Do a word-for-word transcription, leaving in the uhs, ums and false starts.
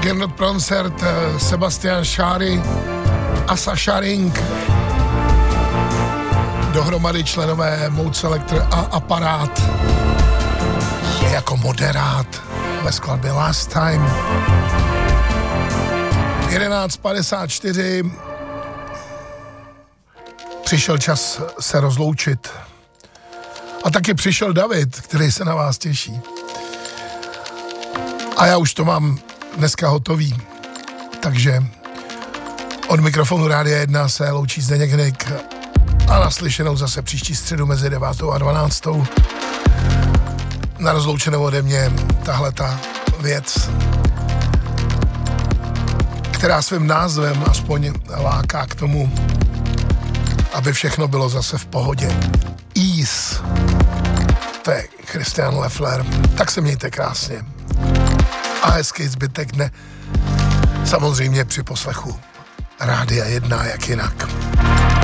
Gernot Pronsert, Sebastian Šáry a Saša Ring. Dohromady členové Mode Selector a Aparát jako moderát ve skladbě Last Time. jedenáct padesát čtyři. Přišel čas se rozloučit. A taky přišel David, který se na vás těší. A já už to mám dneska hotový. Takže od mikrofonu Rádia jedna se loučí Zdeněk Hnyk a naslyšenou zase příští středu mezi devátou a dvanáctou. Na rozloučenou ode mě tahle ta věc, která svým názvem aspoň láká k tomu, aby všechno bylo zase v pohodě. Ease. To je Christian Leffler. Tak se mějte krásně. A hezký zbytek dne. Samozřejmě při poslechu Rádia jedna, jak jinak.